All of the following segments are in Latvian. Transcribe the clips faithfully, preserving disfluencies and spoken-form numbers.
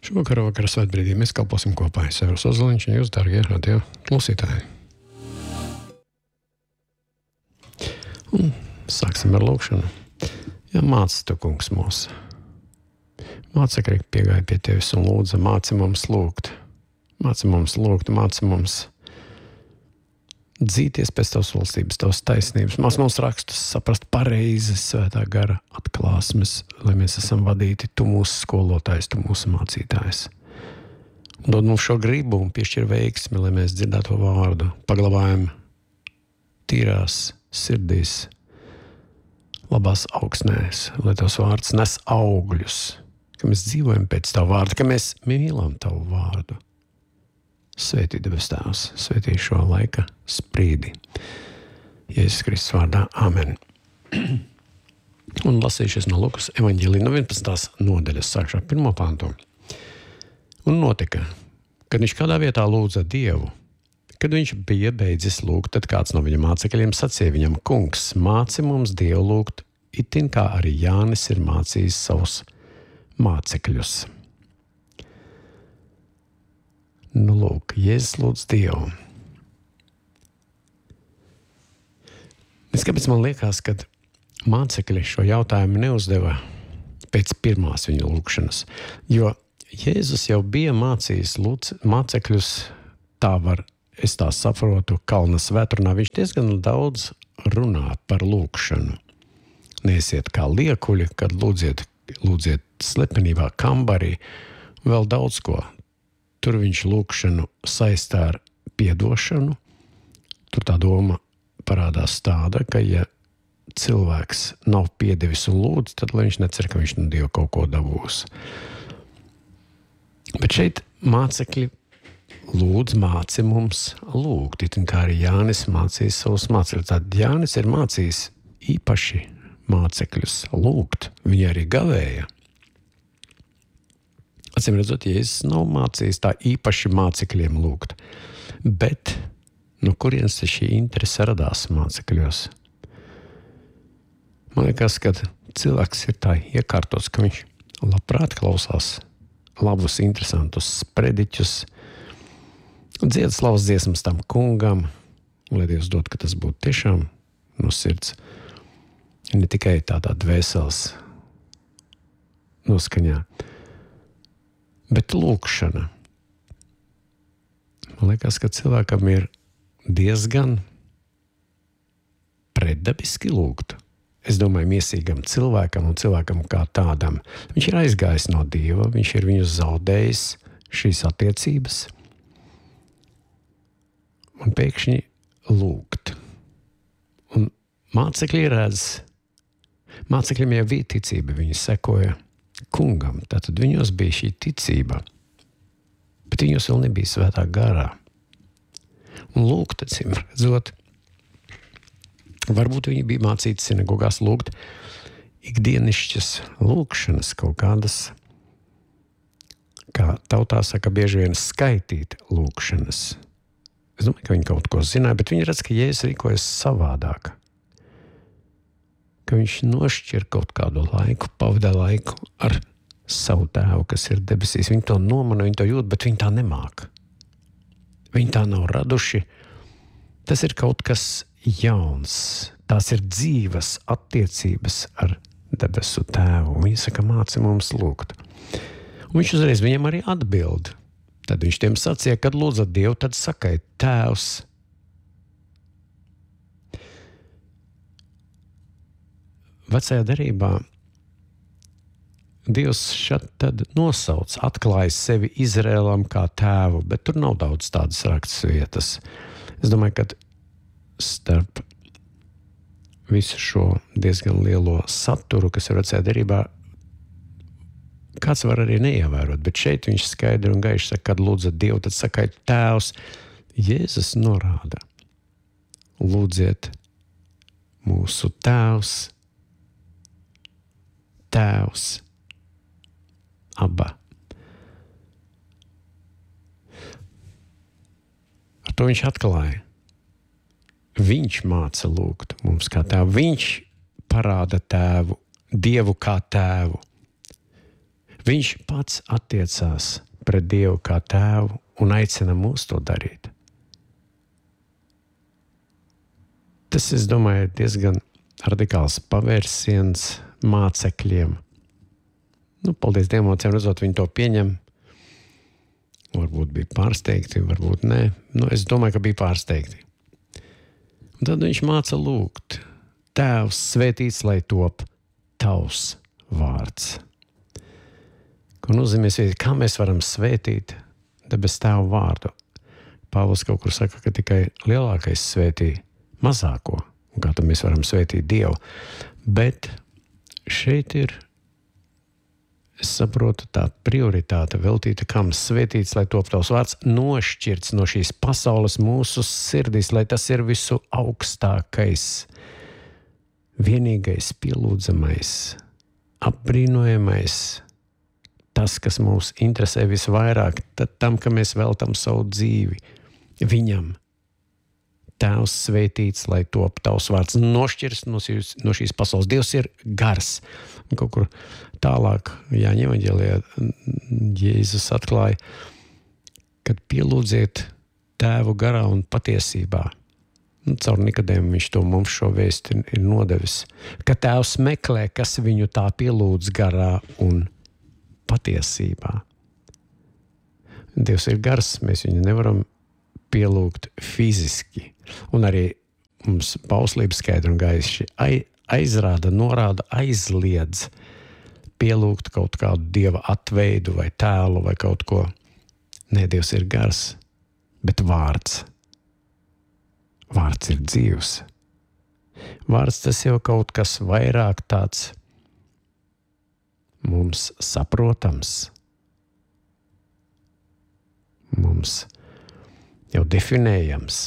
Šovakar vakar svētbrīdī mēs kalposim kopā. Es Evers Ozoliņš un jūs, dārgie radio klausītāji. Un sāksim ar lūkšanu. Ja māci tu, kungs, mūs. Mācekrīgi piegāja pie tevis un lūdza, māci mums lūgt. Māci mums lūgt, māci mums dzīties pēc tavas valstības, tavas taisnības. Māci mums rakstus saprast pareizi svētā gara atklāsmes, lai mēs esam vadīti, tu mūsu skolotājs, tu mūsu mācītājs. Un dod mums šo gribu un piešķir veiksmi, lai mēs dzirdētu to vārdu. Paglabājam tīrās sirdīs, labās augsnēs, lai tavs vārds nes augļus, ka mēs dzīvojam pēc tavu vārdu, ka mēs mīlam tavu vārdu. Svētī debes Tēvs, svētī šo laika sprīdi. Jēzus Kristus vārdā, amen. Un lasīšies no Lukas evaņģēlija no vienpadsmitās nodaļas, sākšu ar pirmo pāntu. Un notika, kad viņš kādā vietā lūdza Dievu, kad viņš bija beidzis lūgt, tad kāds no viņa mācekļiem sacīja viņam, kungs, māci mums Dievu lūgt, itin kā arī Jānis ir mācījis savus mācekļus. Nu, lūk, Jēzus lūdz Dievu. Es kāpēc man liekas, kad mācekļi šo jautājumu neuzdeva pēc pirmās viņa lūkšanas, jo Jēzus jau bija mācījis lūdz, mācekļus, tā var, es tā saprotu, kalna svētrunā, viņš diezgan daudz runā par lūkšanu. Neesiet kā liekuļi, kad lūdziet, lūdziet slepenībā kambarī, vēl daudz ko. Tur viņš lūkšanu saistā ar piedošanu. Tur tā doma parādās tāda, ka ja cilvēks nav piedevis un lūdz, tad lai viņš necer, ka viņš no Dieva kaut ko dabūs. Bet šeit mācekļi lūdz māci mums lūgt, it kā arī Jānis mācīs savus mācekļus. Tad Jānis ir mācījis īpaši mācekļus lūgt, viņi arī gavēja. Acīm redzot, Jēzus nav mācījis tā īpaši mācekļiem lūgt, bet no kurienes šī interese radās mācekļos? Man liekas, ka cilvēks ir tā iekārtots, ka viņš labprāt klausās labus, interesantus sprediķus, dzied slavas dziesmas tam kungam, lai Dievs dod, ka tas būtu tiešām no sirds, ne tikai tādā dvēseles noskaņā. Bet lūkšana. Man liekas, ka cilvēkam ir diezgan pretdabiski lūgt. Es domāju, miesīgam cilvēkam un cilvēkam kā tādam. Viņš ir aizgājis no Dieva, viņš ir viņu zaudējis šīs attiecības. Un pēkšņi lūgt. Un mācekļi redz, mācekļiem jau bija ticība, viņi sekoja kungam, tātad viņos bija šī ticība, bet viņos vēl nebija svētā garā. Un lūgt, acīm redzot, varbūt viņi bija mācīti sinagogās lūgt ikdienišķas lūkšanas, kaut kādas, kā tautā saka, bieži vien skaitīt lūkšanas. Es domāju, ka viņi kaut ko zināja, bet viņi redz, ka Jēzus rīkojas savādāk. Ka viņš nošķir kaut kādu laiku, pavada laiku ar savu tēvu, kas ir debesīs. Viņi to nomana, viņi to jūt, bet viņi tā nemāk. Viņi tā nav raduši. Tas ir kaut kas jauns. Tās ir dzīves attiecības ar debesu tēvu. Viņi saka, māci mums lūgt. Un viņš uzreiz viņam arī atbild. Tad viņš tiem sacīja, kad lūdzat Dievu, tad sakai, tēvs. Vecajā derībā Dievs šad tad nosauc, atklāja sevi Izrēlam kā tēvu, bet tur nav daudz tādas rakstas vietas. Es domāju, ka starp visu šo diezgan lielo saturu, kas ir vecajā derībā, kāds var arī neievērot, bet šeit viņš skaidri un gaiši saka, kad lūdzat Dievu, tad sakai tēvs. Jēzus norāda, lūdziet mūsu tēvs, tēvs, Abba. Ar to viņš atklāja. Viņš māca lūgt mums kā tēvu. Viņš parāda tēvu, Dievu kā tēvu. Viņš pats attiecās pret Dievu kā tēvu un aicina mūs to darīt. Tas, es domāju, ir diezgan radikāls pavērsiens mācekļiem. Nu, paldies Dievam, acīm redzot, viņi to pieņem. Varbūt bija pārsteigti, varbūt nē. Nu, es domāju, ka bija pārsteigti. Un tad viņš māca lūgt. Tēvs, svētīts, lai top tavs vārds. Ko nozīmē svētīt? Kā mēs varam svētīt debes tēvu vārdu? Pāvils kaut kur saka, ka tikai lielākais svētī mazāko. Un kā tad mēs varam svētīt Dievu? Bet šeit ir, es saprotu, tā prioritāte veltīta, kam svētīts, lai top tavs vārds, nošķirts no šīs pasaules mūsu sirdīs, lai tas ir visu augstākais, vienīgais, pielūdzamais, apbrīnojamais, tas, kas mūs interesē visvairāk, tad tam, ka mēs veltam savu dzīvi viņam. Tēvs svētīts, lai top tavs vārds, nošķirs no šīs, no šīs pasaules. Dievs ir gars. Un kaut kur tālāk Jāņa evaņģēlijā Jēzus atklāja, kad pielūdziet tēvu garā un patiesībā. Un caur Nikodēmu viņš to mums šo vēsti ir, ir nodevis. Ka tēvs meklē, kas viņu tā pielūdz garā un patiesībā. Dievs ir gars, mēs viņu nevaram pielūgt fiziski. Un arī mums bauslības skaidri un gaiši aizrāda, norāda, aizliedz pielūgt kaut kādu Dieva atveidu vai tēlu vai kaut ko. Nē, Dievs ir gars, bet vārds. Vārds ir dzīvs. Vārds tas jau kaut kas vairāk tāds mums saprotams. Mums jau definējams.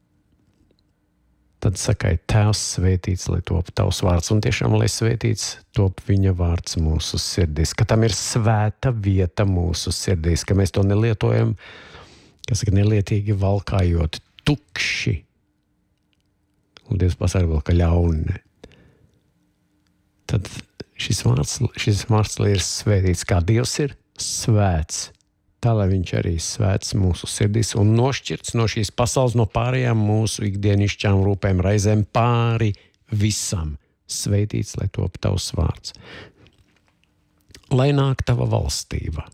Tad sakai, tēvs svētīts, lai top tavs vārds, un tiešām, lai svētīts top viņa vārds mūsu sirdīs, ka tam ir svēta vieta mūsu sirdīs, ka mēs to nelietojam, kas ir nelietīgi valkājot, tukši. Un Dievs pasaka vēl, ka ļauni. Tad šis vārds, šis vārds lai ir svētīts, kā Dievs ir svēts. Tā, lai viņš arī svēts mūsu sirdīs un nošķirts no šīs pasaules, no pārējām mūsu ikdienišķām rūpēm, raizēm pāri visam. Svētīts, lai top tavs vārds. Lai nāk tava valstība.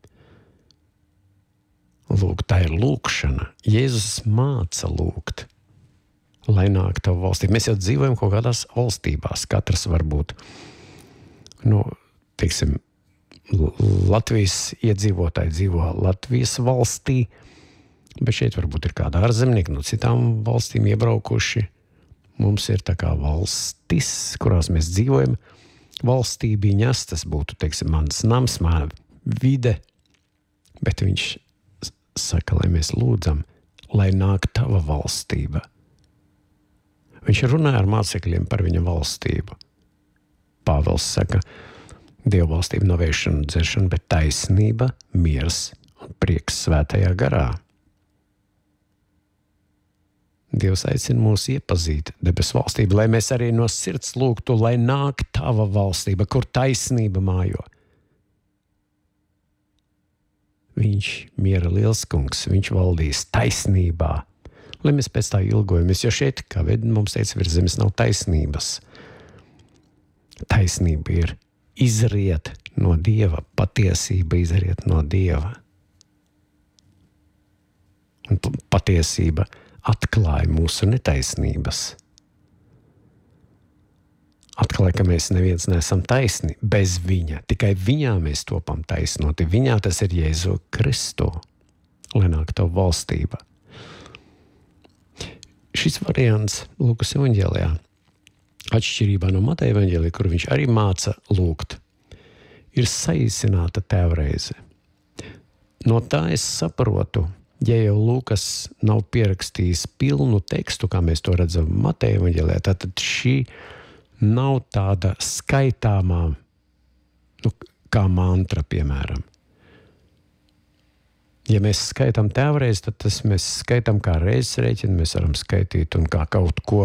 Lūk, tā ir lūkšana. Jēzus māca lūgt. Lai nāk tava valstība. Mēs jau dzīvojam kaut kādās valstībās. Katrs varbūt, nu, teiksim, Latvijas iedzīvotāji dzīvo Latvijas valstī, bet šeit varbūt ir kāda ārzemnieki no citām valstīm iebraukuši. Mums ir tā kā valstis, kurās mēs dzīvojam. Valstībiņas, tas būtu, teiksim, mans nams, mana vide, bet viņš saka, lai mēs lūdzam, lai nāk tava valstība. Viņš runāja ar mācekļiem par viņa valstību. Pāvils saka, Dieva valstība nav ēšana un dzeršana, bet taisnība, miers un prieks svētajā garā. Dievs aicina mūs iepazīt debesu valstību, lai mēs arī no sirds lūgtu, lai nāk tava valstība, kur taisnība mājo. Viņš miera liels kungs, viņš valdīs taisnībā, lai mēs pēc tā ilgojamies, jo šeit, kā ved mums teica, virs zemes nav taisnības. Taisnība ir izriet no Dieva, patiesība izriet no Dieva. Un patiesība atklāja mūsu netaisnības. Atklāja, ka mēs neviens neesam taisni bez viņa. Tikai viņā mēs topam taisnoti. Viņā tas ir Jēzu Kristu. Lai nāk tava valstība. Šis variants Lūkas evaņģēlijā, atšķirībā no Mateja evaņģēlija, kur viņš arī māca lūgt, ir saīsināta tēvreize. No tā es saprotu, ja jau Lūkas nav pierakstījis pilnu tekstu, kā mēs to redzam Mateja evaņģēlijā, tad šī nav tāda skaitāmā, nu, kā mantra, piemēram. Ja mēs skaitām tēvreiz, tad tas mēs skaitām kā reizes rēķinu, mēs varam skaitīt un kā kaut ko.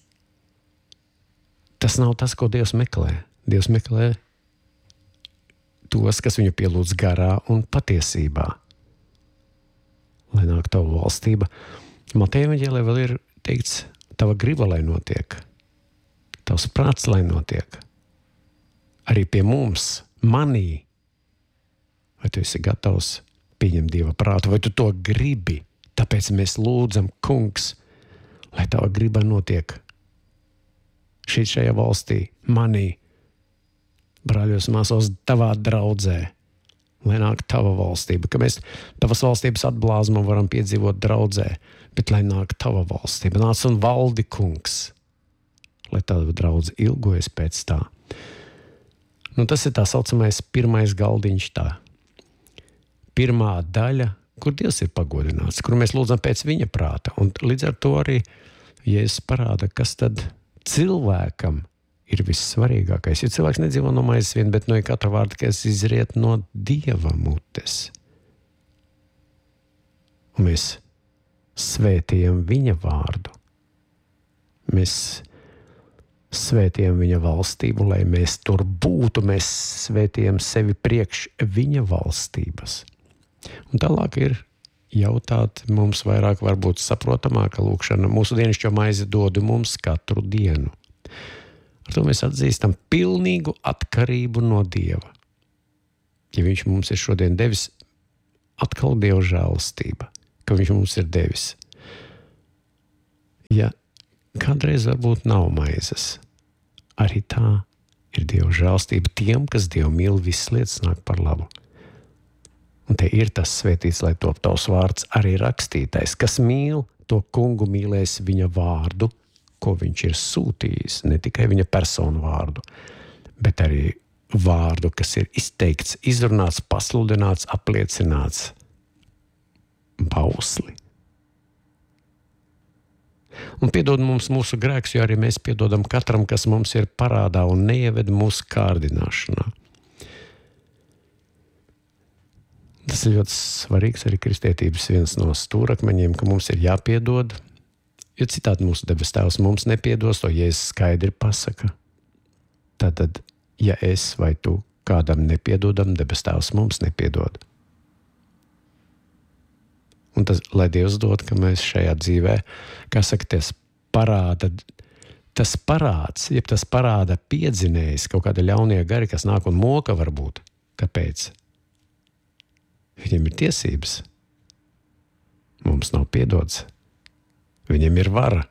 Tas nav tas, ko Dievs meklē. Dievs meklē tos, kas viņu pielūdz garā un patiesībā. Lai nāk tava valstība. Mateja evaņģēlijā vēl ir teikts, tava griba, lai notiek. Tavs prāts, lai notiek. Arī pie mums, manī. Vai tu esi gatavs pieņemt Dieva prātu, vai tu to gribi? Tāpēc mēs lūdzam, Kungs, lai tava griba notiek šeit šajā valstī, manī, brāļos, māsos, tavā draudzē, lai nāk tava valstība, ka mēs tavas valstības atblāzmu varam piedzīvot draudzē, bet lai nāk tava valstība, nāc un valdi, Kungs, lai tava draudze ilgojas pēc tā. Nu, tas ir tā saucamais pirmais galdiņš, tā pirmā daļa, kur Dievs ir pagodināts, kur mēs lūdzam pēc viņa prāta, un līdz ar to arī Jēzus parāda, kas tad cilvēkam ir vissvarīgākais. Ja cilvēks nedzīvo no maizes vien, bet no katra vārda, kas izriet no Dieva mutes. Un mēs svētījam viņa vārdu. Mēs svētījam viņa valstību, lai mēs tur būtu. Mēs svētījam sevi priekš viņa valstības. Un tālāk ir jautāt mums vairāk varbūt saprotamāka lūkšana. Mūsu dienascho maizi dodu mums katru dienu. Ar to mēs atzīstam pilnīgu atkarību no Dieva. Ja viņš mums ir šodien devis, atkal Dieva žēlastība, ka viņš mums ir devis. Ja kādreiz varbūt nav maizes, arī tā ir Dieva žēlastība tiem, kas Dievu mīl, visas lietas nāk par labu. Un te ir tas svētīts, lai top tavs vārds arī rakstītais, kas mīl to kungu, mīlēs viņa vārdu, ko viņš ir sūtījis, ne tikai viņa personu vārdu, bet arī vārdu, kas ir izteikts, izrunāts, pasludināts, apliecināts bausli. Un piedod mums mūsu grēks, jo arī mēs piedodam katram, kas mums ir parādā un neieved mūsu kārdināšanā. Tas ir ļoti svarīgs arī kristietības viens no stūrakmeņiem, ka mums ir jāpiedod, jo citādi mūsu debes tēvs mums nepiedos, to Jēzus skaidri pasaka. Tātad, ja es vai tu kādam nepiedodam, debes tēvs mums nepiedod. Un tas, lai Dievs dod, ka mēs šajā dzīvē, kā saka, tas parāda, tas parāds, jeb tas parāda piedzinējs, kaut kāda ļaunie gari, kas nāk un moka varbūt. Kāpēc? Viņiem ir tiesības. Mums nav piedots. Viņiem ir vara.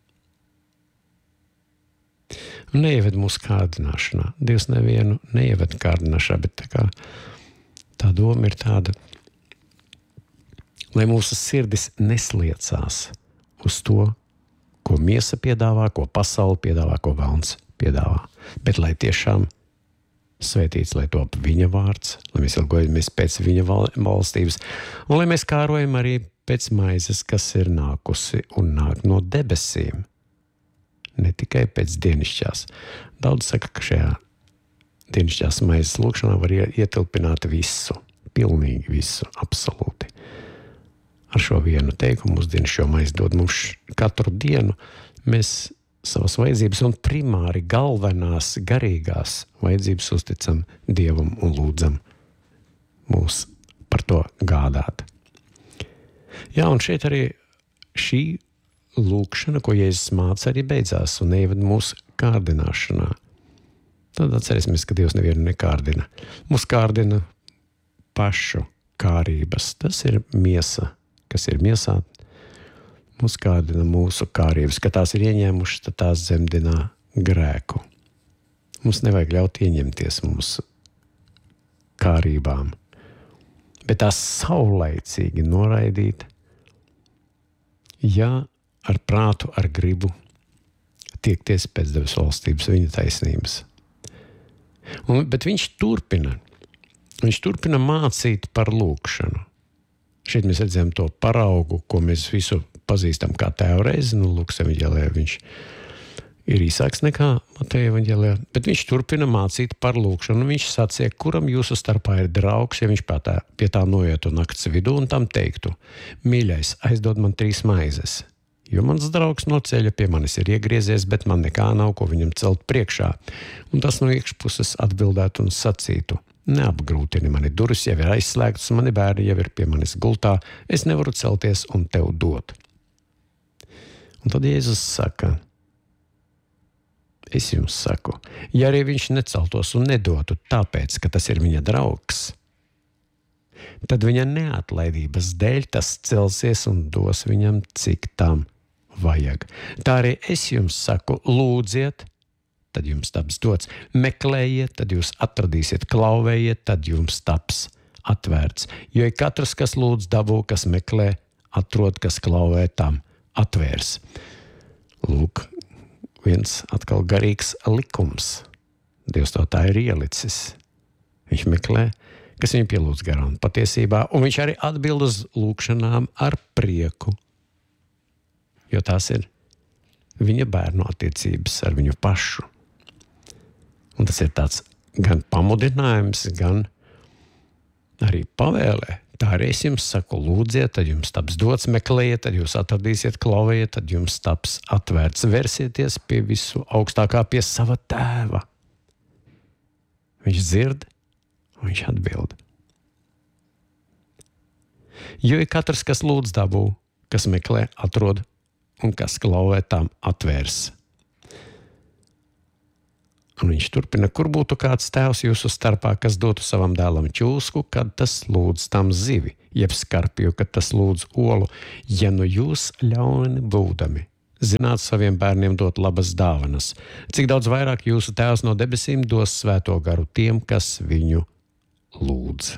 Un neieved mūsu kārdināšanā. Dievs nevienu neieved kārdināšanā, bet tā, kā, tā doma ir tāda, lai mūsu sirdis nesliecās uz to, ko miesa piedāvā, ko pasaule piedāvā, ko velns piedāvā. Bet lai tiešām svētīts, lai top viņa vārds, lai mēs ilgojamies pēc viņa valstības, un lai mēs kārojam arī pēc maizes, kas ir nākusi un nāk no debesīm. Ne tikai pēc dienišķās. Daudz saka, ka šajā dienišķās maizes lūkšanā var ietilpināt visu, pilnīgi visu, absolūti. Ar šo vienu teikumu mūsu dienišķo maizi dod mums katru dienu, mēs savas vajadzības un primāri galvenās garīgās vajadzības uzticam Dievam un lūdzam mūs par to gādāt. Jā, un šeit arī šī lūkšana, ko Jēzus māca, arī beidzās un neieved mūsu kārdināšanā. Tad atcerēsimies, ka Dievs nevienu nekārdina. Mūs kārdina pašu kārības. Tas ir miesa, kas ir miesā. Mūs kārdina mūsu kārības, ka tās ir ieņēmušas, tad tās dzemdinā grēku. Mums nevajag ļaut ieņemties mūsu kārībām, bet tās saulaicīgi noraidīt, ja ar prātu, ar gribu tiekties pēc debesu valstības, viņa taisnības. Un, bet viņš turpina, viņš turpina mācīt par lūkšanu. Šeit mēs redzam to paraugu, ko mēs visu pazīstam kā tēvu reizi, nu, Lukas evaņģēlijā viņš ir īsāks nekā Mateja evaņģēlijā, bet viņš turpina mācīt par lūkšanu. Viņš sacīja, kuram jūsu starpā ir draugs, ja viņš pie tā, pie tā noietu nakts vidū un tam teiktu, mīļais, aizdod man trīs maizes, jo mans draugs no ceļa pie manis ir iegriezies, bet man nekā nav, ko viņam celt priekšā. Un tas no iekšpuses atbildētu un sacītu, neapgrūtini mani, durvis jau ir aizslēgtas, mani bērni jau ir pie manis gultā, es nevaru celties un tev dot. Un tad Jēzus saka, es jums saku, ja arī viņš neceltos un nedotu tāpēc, ka tas ir viņa draugs, tad viņa neatlaidības dēļ tas celsies un dos viņam, cik tam vajag. Tā arī es jums saku, lūdziet, tad jums taps dots, meklējiet, tad jūs atradīsiet, klauvējiet, tad jums taps atvērts. Jo ir katrs, kas lūdz, dabū, kas meklē, atrod, kas klauvē, tam atvērs. Lūk, viens atkal garīgs likums. Dievs to tā ir ielicis. Viņš meklē, kas viņu pielūdz garā un patiesībā, un viņš arī atbild uz lūkšanām ar prieku. Jo tās ir viņa bērnu attiecības ar viņu pašu. Un tas ir tāds gan pamudinājums, gan arī pavēlē. Tā arī es jums saku, lūdziet, tad jums taps dots, meklējiet, tad jūs atradīsiet, klauvējiet, tad jums taps atvērts. Versieties pie visu augstākā, pie sava tēva. Viņš dzird, un viņš atbild. Jo ir katrs, kas lūdz, dabū, kas meklē, atrod, un kas klauvē, tam atvērs. Un viņš turpina, kur būtu kāds tēvs jūsu starpā, kas dotu savam dēlam ķūsku, kad tas lūdz tam zivi, jeb skarpju, kad tas lūdz olu, ja nu jūs ļauni būdami, zināt saviem bērniem dot labas dāvanas, cik daudz vairāk jūsu tēvs no debesīm dos svēto garu tiem, kas viņu lūdz.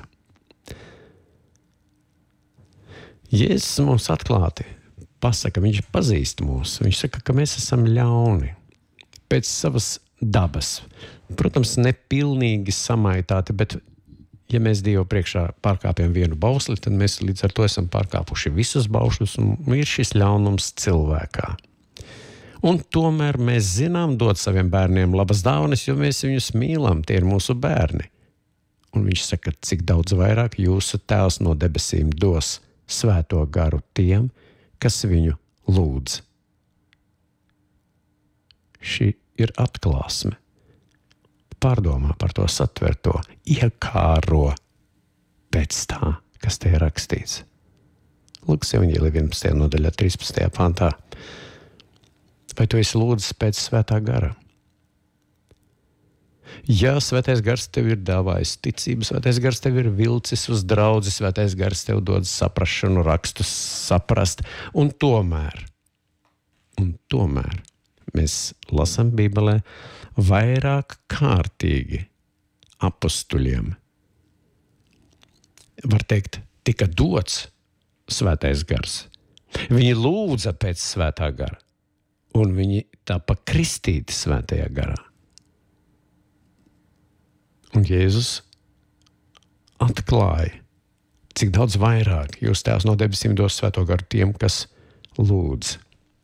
Jēzus mums atklāti pasaka, viņš pazīst mūs, viņš saka, ka mēs esam ļauni pēc savas dabas. Protams, nepilnīgi samaitāti, bet ja mēs Dievu priekšā pārkāpjam vienu bausli, tad mēs līdz ar to esam pārkāpuši visus baušļus un ir šis ļaunums cilvēkā. Un tomēr mēs zinām dot saviem bērniem labas dāvanas, jo mēs viņus mīlam, tie ir mūsu bērni. Un viņš saka, cik daudz vairāk jūsu tēvs no debesīm dos svēto garu tiem, kas viņu lūdz. Šī ir atklāsme. Pārdomā par to satverto, iekāro pēc tā, kas te ir rakstīts. Lukas evaņģēlija vienpadsmitajā nodaļā, trīspadsmitajā pantā. Vai tu esi lūdzis pēc svētā gara? Ja svētais gars tev ir dāvājis ticību, svētais gars tev ir vilcis uz draudzi, svētais gars tev dod saprašanu, rakstus saprast, un tomēr, un tomēr, mēs lasām Bībelē vairāk kārtīgi apostuļiem. Var teikt, tika dots svētais gars. Viņi lūdza pēc svētā gara, un viņi tāpa kristīti svētajā garā. Un Jēzus atklāja, cik daudz vairāk jūs tēvs no debesīm dos svēto garu tiem, kas lūdz.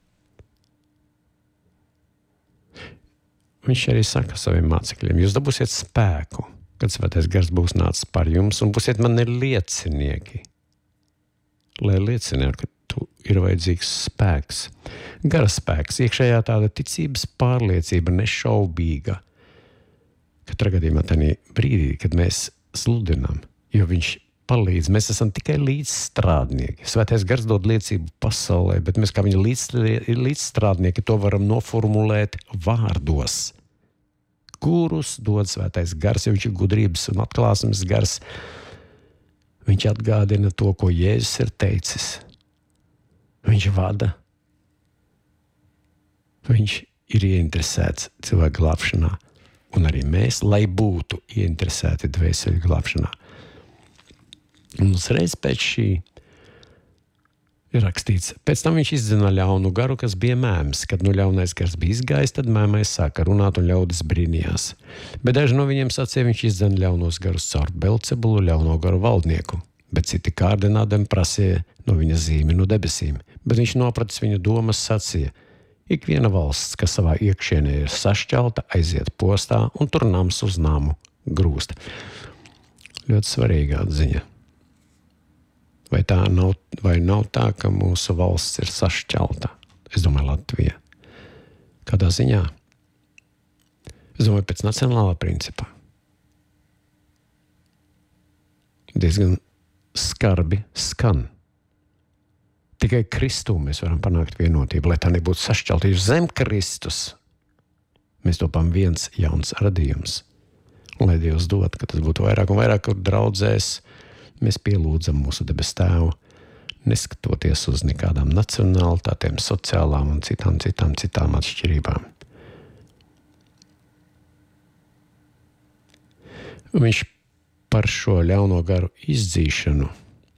Viņš arī saka saviem mācekļiem, jūs dabūsiet spēku, kad svētais gars būs nācis par jums, un būsiet mani liecinieki. Lai liecinātu, ka tu ir vajadzīgs spēks. Gara spēks, iekšējā tāda ticības pārliecība, nešaubīga. Katrā gadījumā tādā brīdī, kad mēs sludinām, jo viņš palīdz, mēs esam tikai līdzstrādnieki. Svētais gars dod liecību pasaulē, bet mēs kā viņa līdz, līdzstrādnieki to varam noformulēt vārdos, kurus dod svētais gars, jo viņš ir gudrības un atklāsmes gars. Viņš atgādina to, ko Jēzus ir teicis. Viņš vada. Viņš ir ieinteresēts cilvēku glābšanā. Un arī mēs, lai būtu ieinteresēti dvēseļu glābšanā. Un uzreiz pēc šī ir rakstīts, pēc tam viņš izdzina ļaunu garu, kas bija mēms. Kad nu ļaunais gars bija izgājis, tad mēmais sāka runāt un ļaudis brīnījās. Bet daži no viņiem sacīja, viņš izdzina ļaunos garus caur Belcebulu, ļauno garu valdnieku. Bet citi kārdinādami prasīja no viņa zīmi no debesīm. Bet viņš nopratis viņu domas, sacīja, ik viena valsts, kas savā iekšienē ir sašķelta, aiziet postā un tur nams uz namu grūst. Ļoti svarīga atziņa. Vai tā nav, vai nav tā, ka mūsu valsts ir sašķelta? Es domāju, Latvija. Kādā ziņā? Es domāju, pēc nacionālā principa. diezgan skarbi skan. Tikai Kristū mēs varam panākt vienotību, lai tā nebūtu sašķeltība zem Kristus. Mēs topam viens jauns radījums. Un lai Dievs dod, ka tas būtu vairāk un vairāk, kur draudzēs mēs pielūdzam mūsu debes tēvu, neskatoties uz nekādām nacionālitātēm, sociālām un citām, citām, citām atšķirībām. Un viņš par šo ļauno garu izdzīšanu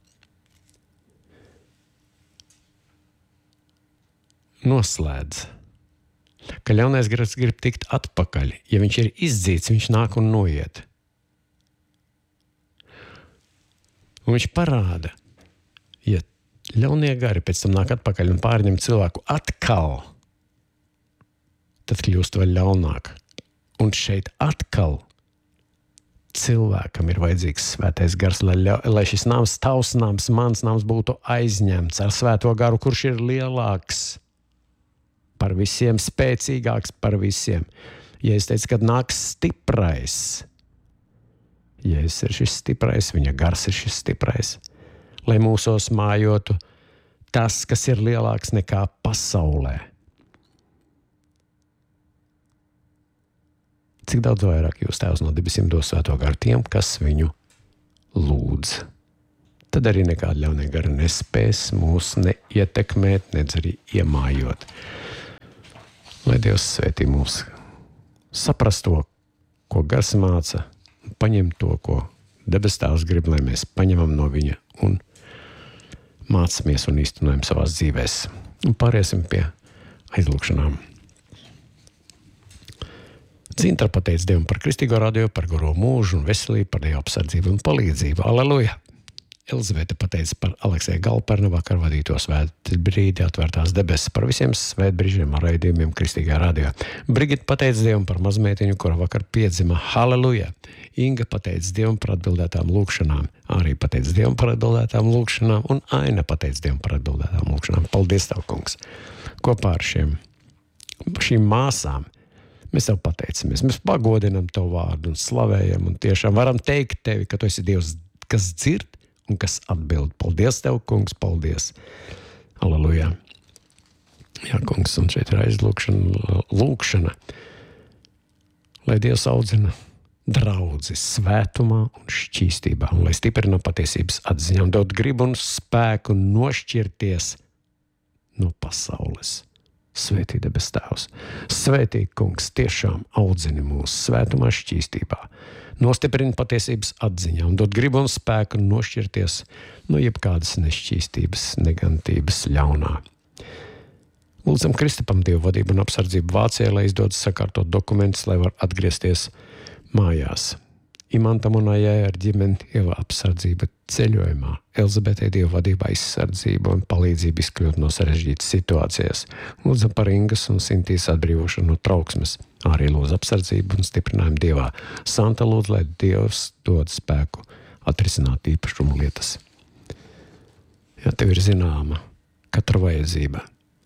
noslēdz, ka ļaunais gars grib tikt atpakaļ. Ja viņš ir izdzīts, viņš nāk un noiet. Un viņš parāda, ja ļaunie gari pēc tam nāk atpakaļ un pārņem cilvēku atkal, tad kļūst vēl ļaunāk. Un šeit atkal cilvēkam ir vajadzīgs svētais gars, lai, lai šis nams, tavs nams, mans nams būtu aizņemts ar svēto garu, kurš ir lielāks par visiem, spēcīgāks par visiem. Ja es teicu, kad nāks stiprais, Jēzus ir šis stiprais, viņa gars ir šis stiprais, lai mūsos mājotu tas, kas ir lielāks nekā pasaulē. Cik daudz vairāk jūs tēvs no debesīm dos svēto garu tiem, kas viņu lūdz. Tad arī nekāda ļaunie gari nespēs mūs neietekmēt, nedz arī iemājot. Lai Dievs svētī mūs saprast to, ko gars māca, un paņem to, ko debes tēvs grib, lai mēs paņemam no viņa un mācamies un īstenojam savās dzīvēs. Un pāriesim pie aizlūkšanām. Cintra pateic Dievam par kristīgo radio, par garo mūžu un veselību, par Dieva apsardzību un palīdzību. Aleluja! Elizabete pateica par Aleksēju Galpernu vakar vadīto svētu brīdi atvērtās debesis, par visiem svētbrīžiem ar raidījumiem kristīgā radio. Brigita pateica Dievam par mazmeitiņu, kura vakar piedzima. Halleluja! Inga pateica Dievam par atbildētām lūkšanām. Arī pateica Dievam par atbildētām lūkšanām. Un Aina pateica Dievam par atbildētām lūkšanām. Paldies Tev, kungs! Kopā ar šiem, šīm māsām mēs Tev pateicamies. Mēs pagodinam Tavu vārdu un slavējam un tiešām varam teikt Tevi, ka Tu esi Dievs, kas dzird un kas atbild. Paldies Tev, kungs, paldies. Aleluja. Jā, kungs, un šeit ir aizlūkšana, lūkšana, lai Dievs audzina draudzi svētumā un šķīstībā, un lai stiprina patiesības atziņā un dod gribu un spēku nošķirties no pasaules. Svētī debes Tēvs. Svētī, kungs, tiešām audzini mūs svētumā šķīstībā. Nostiprini patiesības atziņā un dod gribu un spēku nošķirties no jebkādas nešķīstības, negantības ļaunā. Lūdzam Kristapam Dievu vadību un apsardzību Vācijā, lai izdodas sakārtot dokumentus, lai var atgriezties mājās. Imantam un Ajai ar ģimeni Dieva apsardzība ceļojumā, Elizabetei Dieva vadība aizsardzība un palīdzība izkļūt no sarežģītas situācijas. Lūdzam par Ingas un Sintīs atbrīvošanu no trauksmes. Arī lūdz apsardzību un stiprinājumu Dievā. Santa lūdz, lai Dievs dod spēku atrisināt īpašumu lietas. Ja Tev ir zināma katra vajadzība,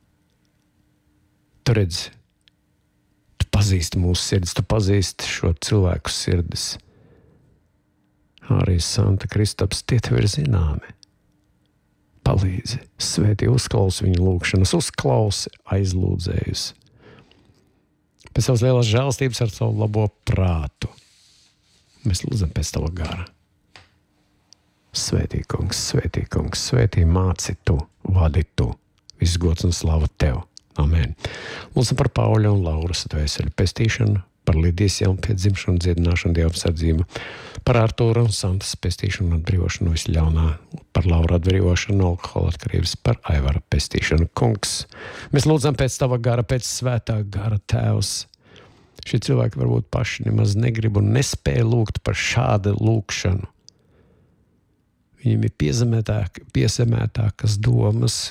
Tu redzi, Tu pazīsti mūsu sirdis, Tu pazīsti šo cilvēku sirdis. Arī Santa Kristaps, tie Tev ir zināmi. Palīdzi, svētī, uzklausi viņu lūkšanas, uzklausi aizlūdzējus. Pēc savas lielās žēlstības ar savu labo prātu. Mēs lūdzam pēc Tava gara. Svētī, kungs, svētī, kungs, svētī, māci Tu, vadi Tu. Viss gods un slava Tev. Amen. Lūdzam par Pauļa un Lauras dvēseli pestīšanu, par Lidijas jaunpiedzimšanu, dziedināšanu, Dieva apsardzību, par Artūra un Santas pestīšanu un atbrīvošanu no visļaunā, par Laura atbrīvošanu no alkohola atkarības, par Aivara pestīšanu. Kungs, mēs lūdzam pēc Tava gara, pēc svētā gara, Tēvs. Šie cilvēki varbūt paši nemaz negrib un nespēja lūgt par šādu lūkšanu. Viņiem ir piezemētāk, piezemētākas domas.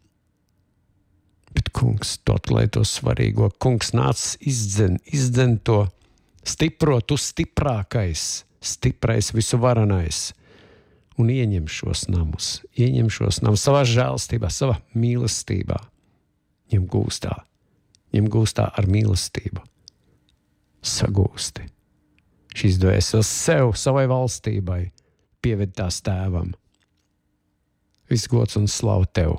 Bet, kungs, tu atklāj to svarīgo. Kungs, nāc izdzen, izdzen to stipro, Tu stiprākais, stiprais, visuvaranais. Un ieņem šos namus, ieņem šos namus savā žēlstībā, savā mīlestībā. Ņem gūstā, ņem gūstā ar mīlestību. Sagūsti šīs dvēseles sev, savai valstībai, pieved tās tēvam. Viss gods un slavu tev.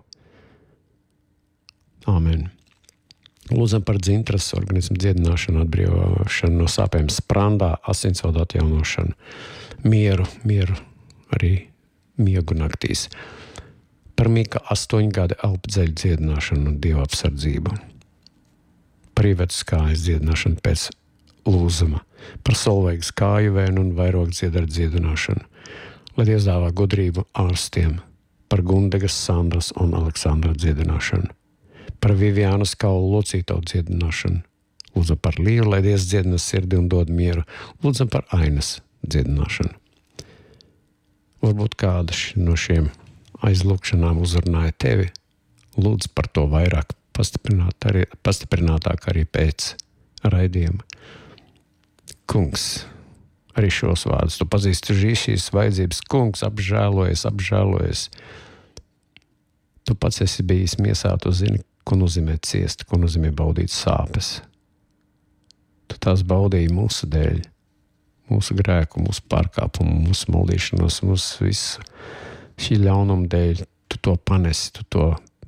Āmen. Lūdzam par dzintras organismu dziedināšanu, atbrīvošanu no sāpēm sprandā, asinsvadu atjaunošanu, mieru, mieru arī miegu naktīs. Par Mika astoņu gadu elpdzeļu dziedināšanu un Dieva apsardzību. Par Ivetas kājas dziedināšanu pēc lūzuma. Par Solveigas kāju vēnu un vairogu dziedaru dziedināšanu. Lai Dievs dāvā gudrību ārstiem. Par Gundegas, Sandras un Aleksandra dziedināšanu. Par Viviānas kaulu locītavu dziedināšanu. Lūdzam par Līvu, lai Dievs dziedina sirdi un dod mieru. Lūdzam par Ainas dziedināšanu. Varbūt kāda no šiem aizlūkšanām uzrunāja tevi. Lūdzu par to vairāk, pastiprināt arī, pastiprinātāk arī pēc raidījuma. Kungs, arī šos vārdus tu pazīsti šīs vajadzības. Kungs, apžēlojies, apžēlojies. Tu pats esi bijis miesā, tu zini, ko nozīmē ciest, ko nozīmē baudīt sāpes. Tu tās baudīji mūsu dēļ, mūsu grēku, mūsu pārkāpumu, mūsu maldīšanos, mūsu visu šī ļaunuma dēļ. Tu to panesi, tu to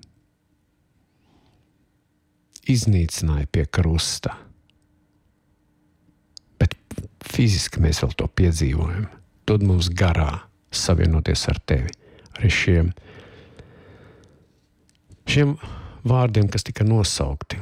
iznīcināji pie krusta. Bet fiziski mēs vēl to piedzīvojam. Dod mums garā savienoties ar tevi, arī šiem, šiem vārdiem, kas tika nosaukti.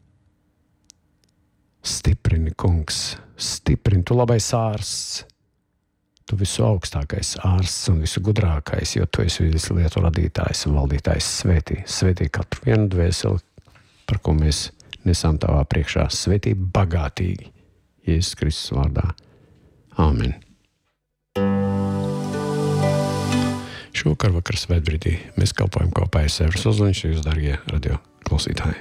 Stiprini, kungs, stiprini, tu labais ārsts, tu visu augstākais ārsts un visu gudrākais, jo tu esi visu lietu radītājs un valdītājs. Svētī, svētī katru vienu dvēseli, par ko mēs nesam tavā priekšā. Svētī bagātīgi, Jēzus Kristus vārdā. Āmen. Šovakar vakar svētbrīdī mēs kalpojam kopā ar Sēvras Ozoliņš, jūs, darbie radio klausītāji.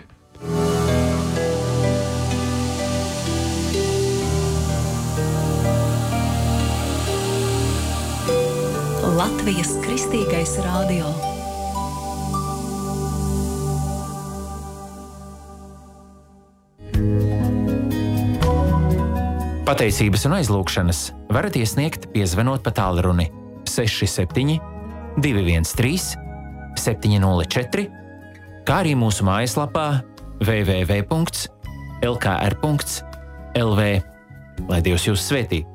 Latvijas Kristīgais radio. Pateicības un aizlūgšanas varat iesniegt, piezvanot pa tālruni seši septiņi divi viens trīs septiņi nulle četri, kā arī mūsu mājaslapā w w w punkts l k r punkts l v. Lai Dievs jūs svētī!